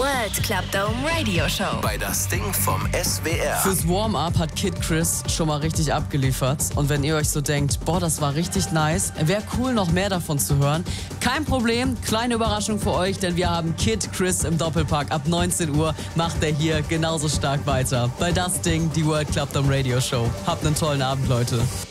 World Club Dome Radio Show. Bei das Ding vom SWR. Fürs Warm-up hat Kid Chris schon mal richtig abgeliefert. Und wenn ihr euch so denkt, boah, das war richtig nice, wäre cool, noch mehr davon zu hören. Kein Problem, kleine Überraschung für euch, denn wir haben Kid Chris im Doppelpack. Ab 19 Uhr macht er hier genauso stark weiter. Bei das Ding, die World Club Dome Radio Show. Habt einen tollen Abend, Leute.